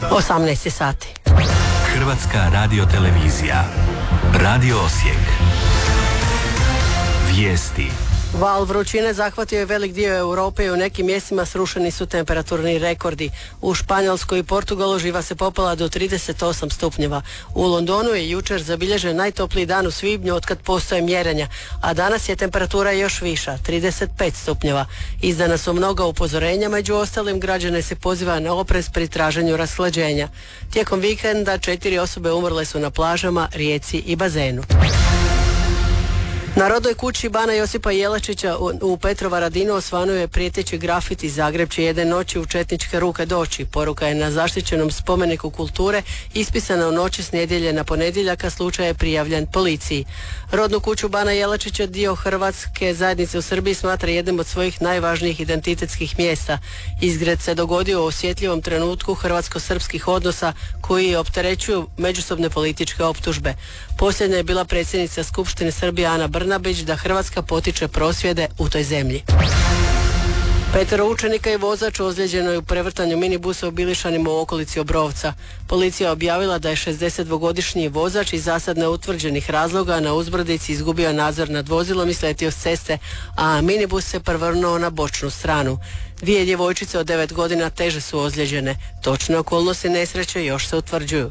18 sati. Hrvatska radiotelevizija. Radio Osijek. Vijesti. Val vrućine zahvatio je velik dio Europe i u nekim mjestima srušeni su temperaturni rekordi. U Španjolskoj i Portugalu živa se popela do 38 stupnjeva. U Londonu je jučer zabilježen najtopliji dan u svibnju otkad postoje mjerenja, a danas je temperatura još viša, 35 stupnjeva. Izdana su mnoga upozorenja, među ostalim građane se poziva na oprez pri traženju rashlađenja. Tijekom vikenda 4 osobe umrle su na plažama, rijeci i bazenu. Na rodnoj kući Bana Josipa Jelačića u Petrovaradinu osvanuo je prijeteći grafiti Zagreb će jedne noći u četničke ruke doći. Poruka je na zaštićenom spomeniku kulture ispisana u noći s nedjelje na ponedjeljak, a slučaj je prijavljen policiji. Rodnu kuću Bana Jelačića dio hrvatske zajednice u Srbiji smatra jednim od svojih najvažnijih identitetskih mjesta. Izgred se dogodio u osjetljivom trenutku hrvatsko-srpskih odnosa koji opterećuju međusobne političke optužbe. Posljednja je bila predsjednica Skupštine Srbije Ana Brnabić da Hrvatska potiče prosvjede u toj zemlji. 5 učenika i vozač ozlijeđeno je u prevrtanju minibusa u Bilišanima u okolici Obrovca. Policija objavila da je 62-godišnji vozač iz zasad neutvrđenih razloga na uzbrdici izgubio nadzor nad vozilom i sletio s ceste, a minibus se prevrnuo na bočnu stranu. 2 djevojčice od 9 godina teže su ozlijeđene. Točne okolnosti nesreće još se utvrđuju.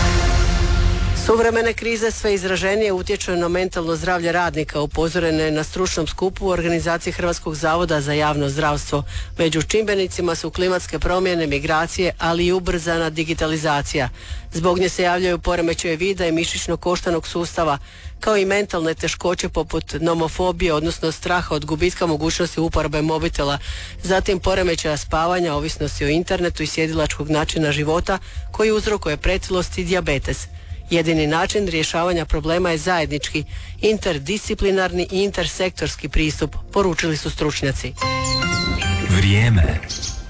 Suvremene krize sve izraženije utječu na mentalno zdravlje radnika, upozorene je na stručnom skupu u organizaciji Hrvatskog zavoda za javno zdravstvo. Među čimbenicima su klimatske promjene, migracije, ali i ubrzana digitalizacija. Zbog nje se javljaju poremećaji vida i mišićno-koštanog sustava, kao i mentalne teškoće poput nomofobije, odnosno straha od gubitka mogućnosti uporabe mobitela, zatim poremećaja spavanja, ovisnosti o internetu i sjedilačkog načina života koji uzrokuje pretilost i dijabetes. Jedini način rješavanja problema je zajednički, interdisciplinarni i intersektorski pristup, poručili su stručnjaci. Vrijeme.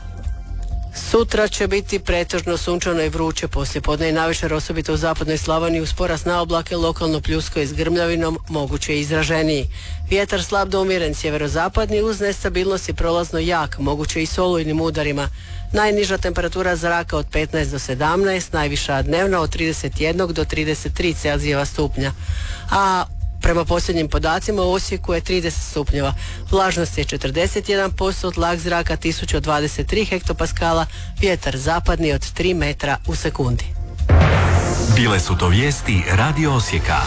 Sutra će biti pretežno sunčano i vruće, poslijepodne i navečer, osobito u zapadnoj Slavoniji uz porast na oblake, lokalno pljusko i s grmljavinom, moguće izraženiji. Vjetar slab do umjeren sjeverozapadni uz nestabilnost i prolazno jak, moguće i s olujnim udarima. Najniža temperatura zraka od 15 do 17, najviša dnevna od 31 do 33 Celzijeva stupnja. A prema posljednjim podacima u Osijeku je 30 stupnjeva. Vlažnost je 41%, tlak zraka 1023 hektopaskala, vjetar zapadni od 3 metra u sekundi. Bile su to vijesti Radio Osijeka.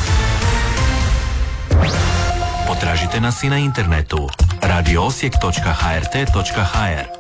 Potražite nas i na internetu radioosijek.hrt.hr.